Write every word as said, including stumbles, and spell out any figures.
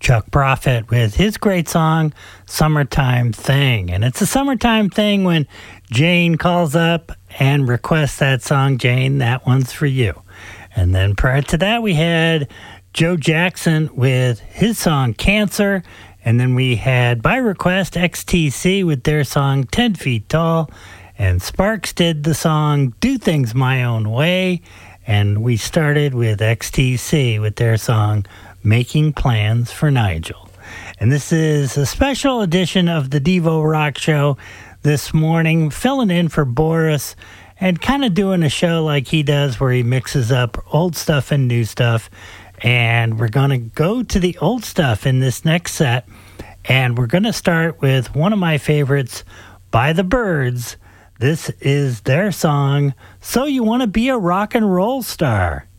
Chuck Prophet with his great song, Summertime Thing. And it's a summertime thing when Jane calls up and requests that song. Jane, that one's for you. And then prior to that, we had Joe Jackson with his song, Cancer. And then we had, by request, X T C with their song, ten feet Tall. And Sparks did the song, Do Things My Own Way. And we started with X T C with their song, Making Plans for Nigel. And this is a special edition of the Devo Rock Show this morning, filling in for Boris and kind of doing a show like he does where he mixes up old stuff and new stuff. And we're going to go to the old stuff in this next set. And we're going to start with one of my favorites by the Byrds. This is their song, So You Want to Be a Rock and Roll Star.